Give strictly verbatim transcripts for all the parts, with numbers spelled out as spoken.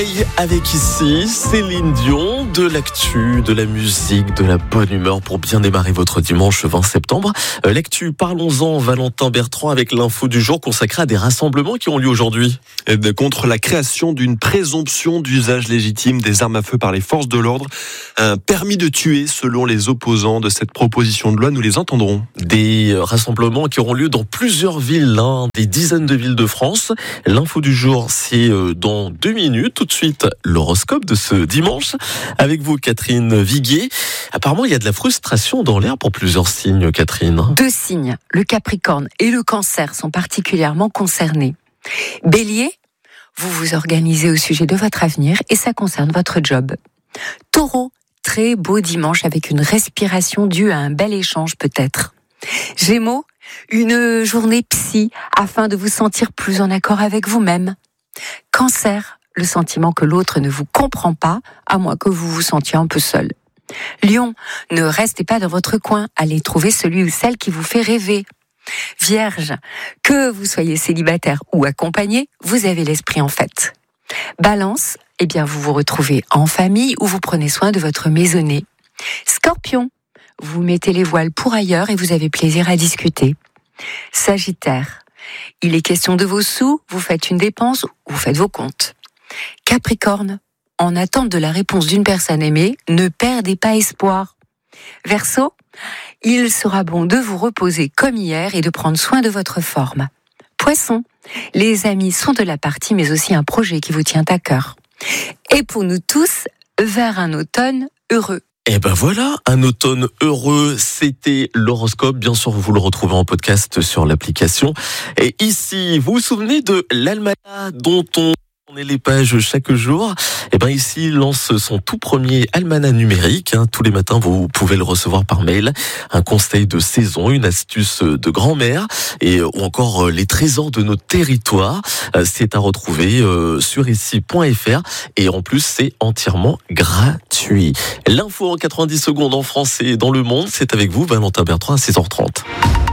Avec ici Céline Dion, de l'actu, de la musique, de la bonne humeur pour bien démarrer votre dimanche vingt septembre. L'actu, parlons-en, Valentin Bertrand, avec l'info du jour consacrée à des rassemblements qui ont lieu aujourd'hui. Contre la création d'une présomption d'usage légitime des armes à feu par les forces de l'ordre. Un permis de tuer selon les opposants de cette proposition de loi, nous les entendrons. Des rassemblements qui auront lieu dans plusieurs villes, hein, des dizaines de villes de France. L'info du jour, c'est dans deux minutes. Tout de suite, l'horoscope de ce dimanche. Avec vous, Catherine Viguier. Apparemment, il y a de la frustration dans l'air pour plusieurs signes, Catherine. Deux signes, le Capricorne et le Cancer, sont particulièrement concernés. Bélier, vous vous organisez au sujet de votre avenir et ça concerne votre job. Taureau, très beau dimanche avec une respiration due à un bel échange peut-être. Gémeaux, une journée psy afin de vous sentir plus en accord avec vous-même. Cancer, le sentiment que l'autre ne vous comprend pas, à moins que vous vous sentiez un peu seul. Lion, ne restez pas dans votre coin, allez trouver celui ou celle qui vous fait rêver. Vierge, que vous soyez célibataire ou accompagné, vous avez l'esprit en fête. Balance, eh bien vous vous retrouvez en famille ou vous prenez soin de votre maisonnée. Scorpion, vous mettez les voiles pour ailleurs et vous avez plaisir à discuter. Sagittaire, il est question de vos sous, vous faites une dépense ou vous faites vos comptes. Capricorne, en attente de la réponse d'une personne aimée, ne perdez pas espoir. Verseau, il sera bon de vous reposer comme hier et de prendre soin de votre forme. Poisson, les amis sont de la partie mais aussi un projet qui vous tient à cœur. Et pour nous tous, vers un automne heureux. Et ben voilà, un automne heureux, c'était l'horoscope. Bien sûr, vous le retrouvez en podcast sur l'application. Et ici, vous vous souvenez de l'almanach dont on tourne les pages chaque jour? Et ben ici, il lance son tout premier almanach numérique. Hein. Tous les matins, vous pouvez le recevoir par mail. Un conseil de saison, une astuce de grand-mère et ou encore les trésors de nos territoires. C'est à retrouver sur ici point f r et en plus, c'est entièrement gratuit. L'info en quatre-vingt-dix secondes en français et dans le monde, c'est avec vous, Valentin Bertrand, à six heures trente.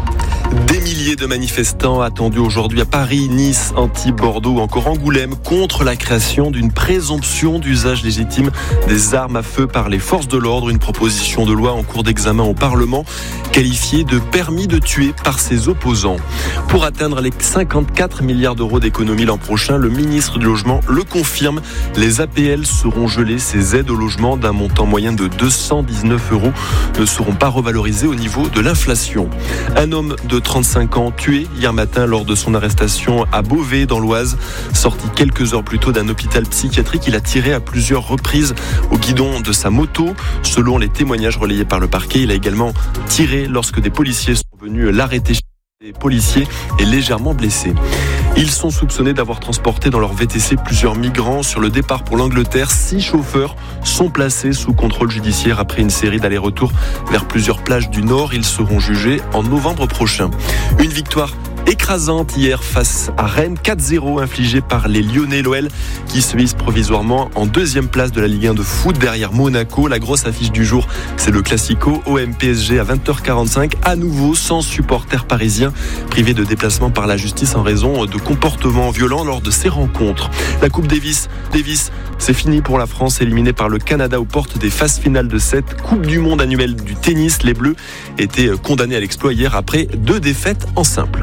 Des milliers de manifestants attendus aujourd'hui à Paris, Nice, Antibes, Bordeaux ou encore Angoulême contre la création d'une présomption d'usage légitime des armes à feu par les forces de l'ordre. Une proposition de loi en cours d'examen au Parlement qualifiée de permis de tuer par ses opposants. Pour atteindre les cinquante-quatre milliards d'euros d'économie l'an prochain, le ministre du Logement le confirme. Les A P L seront gelées. Ces aides au logement d'un montant moyen de deux cent dix-neuf euros ne seront pas revalorisées au niveau de l'inflation. Un homme de trente-cinq ans tué hier matin lors de son arrestation à Beauvais dans l'Oise. Sorti quelques heures plus tôt d'un hôpital psychiatrique, il a tiré à plusieurs reprises au guidon de sa moto. Selon les témoignages relayés par le parquet, il a également tiré lorsque des policiers sont venus l'arrêter. Les policiers est légèrement blessé. Ils sont soupçonnés d'avoir transporté dans leur V T C plusieurs migrants sur le départ pour l'Angleterre. Six chauffeurs sont placés sous contrôle judiciaire après une série d'allers-retours vers plusieurs plages du Nord. Ils seront jugés en novembre prochain. Une victoire écrasante hier face à Rennes, quatre zéro infligée par les Lyonnais. L'O L qui se hisse provisoirement en deuxième place de la Ligue un de foot derrière Monaco. La grosse affiche du jour, c'est le Classico O M P S G à vingt heures quarante-cinq, à nouveau sans supporters parisiens, privés de déplacement par la justice en raison de comportements violents lors de ces rencontres. La Coupe Davis, Davis, c'est fini pour la France, éliminée par le Canada aux portes des phases finales de cette Coupe du monde annuelle du tennis. Les Bleus étaient condamnés à l'exploit hier après deux défaites en simple.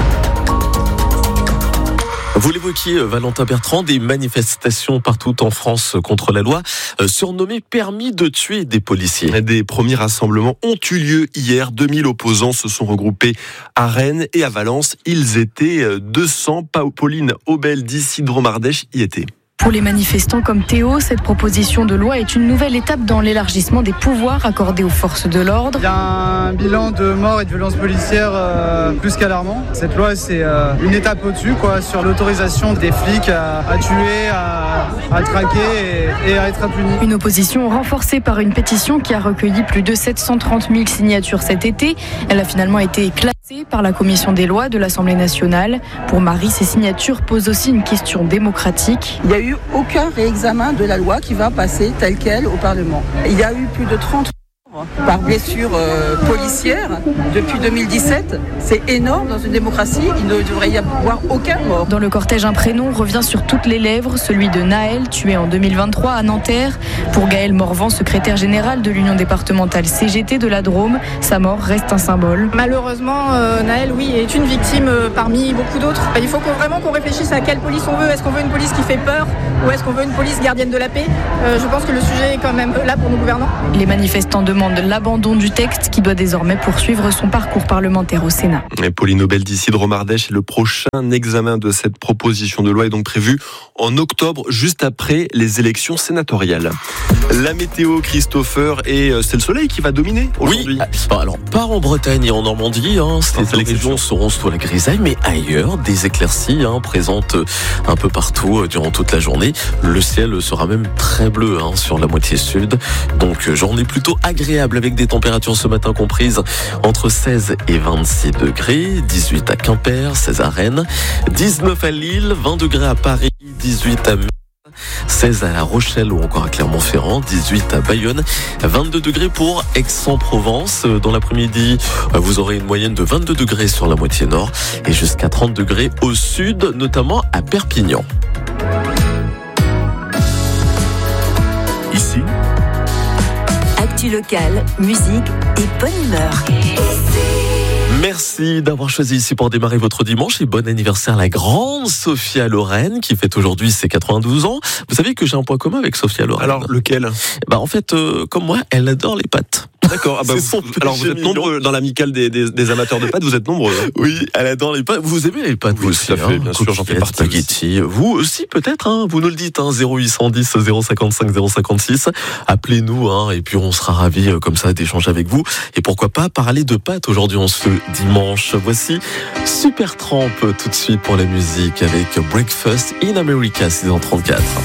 Vous l'évoquiez, Valentin Bertrand, des manifestations partout en France contre la loi, euh, surnommées permis de tuer des policiers. Des premiers rassemblements ont eu lieu hier. deux mille opposants se sont regroupés à Rennes et à Valence. Ils étaient deux cents. Pauline Aubel d'Isidro Mardèche y était. Pour les manifestants comme Théo, cette proposition de loi est une nouvelle étape dans l'élargissement des pouvoirs accordés aux forces de l'ordre. Il y a un bilan de mort et de violences policières euh, plus qu'alarmant. Cette loi, c'est euh, une étape au-dessus, quoi, sur l'autorisation des flics à, à tuer, à, à traquer et, et à être impunis. Une opposition renforcée par une pétition qui a recueilli plus de sept cent trente mille signatures cet été. Elle a finalement été classée par la commission des lois de l'Assemblée nationale. Pour Marie, ces signatures posent aussi une question démocratique. Il n'y a eu aucun réexamen de la loi qui va passer telle quelle au Parlement. Il y a eu plus de trente Par blessure euh, policière depuis deux mille dix-sept, c'est énorme dans une démocratie, il ne devrait y avoir aucun mort. Dans le cortège, un prénom revient sur toutes les lèvres, celui de Naël, tué en deux mille vingt-trois à Nanterre. Pour Gaël Morvan, secrétaire général de l'Union départementale C G T de la Drôme, sa mort reste un symbole. Malheureusement, euh, Naël, oui, est une victime euh, parmi beaucoup d'autres. Il faut qu'on, vraiment qu'on réfléchisse à quelle police on veut. Est-ce qu'on veut une police qui fait peur ou est-ce qu'on veut une police gardienne de la paix ? euh, Je pense que le sujet est quand même là pour nos gouvernants. Les manifestants demandent l'abandon du texte qui doit désormais poursuivre son parcours parlementaire au Sénat. Et Pauline Aubel d'ici de Romardèche, le prochain examen de cette proposition de loi est donc prévu en octobre, juste après les élections sénatoriales. La météo, Christopher, et c'est le soleil qui va dominer aujourd'hui. Oui, alors pas en Bretagne et en Normandie, hein, ces deux régions seront sous la grisaille, mais ailleurs, des éclaircies hein, présentes un peu partout durant toute la journée. Le ciel sera même très bleu hein, sur la moitié sud, donc journée plutôt agréable avec des températures ce matin comprises entre seize et vingt-six degrés, dix-huit à Quimper, seize à Rennes, dix-neuf à Lille, vingt degrés à Paris, dix-huit à Metz, seize à La Rochelle ou encore à Clermont-Ferrand, dix-huit à Bayonne, vingt-deux degrés pour Aix-en-Provence. Dans l'après-midi, vous aurez une moyenne de vingt-deux degrés sur la moitié nord et jusqu'à trente degrés au sud, notamment à Perpignan. Ici, actu locale, musique et bonne humeur. Merci d'avoir choisi ici pour démarrer votre dimanche et bon anniversaire à la grande Sophia Loren qui fête aujourd'hui ses quatre-vingt-douze ans. Vous savez que j'ai un point commun avec Sophia Loren. Alors lequel ? Bah en fait, euh, comme moi, elle adore les pâtes. D'accord. Ah bah vous, alors vous êtes mignon. nombreux dans l'amicale des, des, des amateurs de pâtes. Vous êtes nombreux. Oui, elle adore les pâtes. Vous aimez les pâtes oui, vous aussi, tout à fait, hein, bien sûr, j'en fais partie. Spaghetti. Vous aussi peut-être. Hein, vous nous le dites. Hein, zéro huit cent dix zéro cinquante-cinq zéro cinquante-six. Appelez-nous. Hein, et puis on sera ravis euh, comme ça d'échanger avec vous. Et pourquoi pas parler de pâtes aujourd'hui en ce dimanche. Voici Supertramp tout de suite pour la musique avec Breakfast in America six heures trente-quatre.